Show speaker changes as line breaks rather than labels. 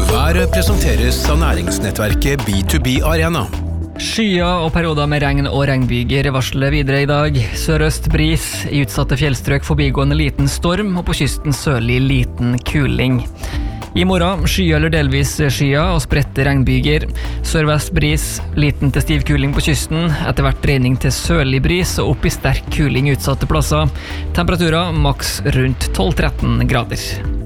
Været presenteres av næringsnettverket B2B Arena.
Skyer og perioder med regn og regnbyger varsler videre i dag. Sørøst bris, i utsatte fjellstrøk forbigående liten storm, og på kysten sørlig liten kuling. I morgen skyer eller delvis skyer og spredte regnbyger. Sørvest bris, liten til stiv kuling på kysten, etter hvert dreining til sørlig bris og opp i sterk kuling utsatte plasser. Temperaturer maks rundt 12-13 grader.